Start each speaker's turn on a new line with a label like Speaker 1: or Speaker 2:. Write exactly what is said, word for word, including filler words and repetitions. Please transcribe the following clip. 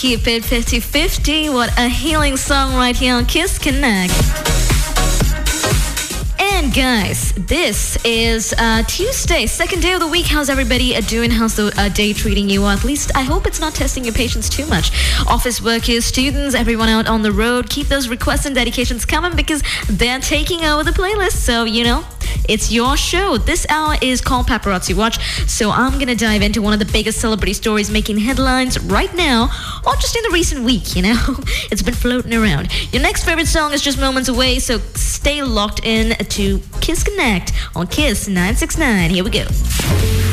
Speaker 1: keep it fifty fifty. What a healing song right here on Kiss Connect. And guys, this is uh, Tuesday, second day of the week. How's everybody uh, doing? How's the uh, day treating you? Or at least I hope it's not testing your patience too much. Office workers, students, everyone out on the road, keep those requests and dedications coming because they're taking over the playlist. So, you know, it's your show. This hour is called Paparazzi Watch. So I'm going to dive into one of the biggest celebrity stories making headlines right now, or just in the recent week, you know. It's been floating around. Your next favorite song is just moments away, so stay locked in to Kiss Connect on Kiss nine six nine. Here we go.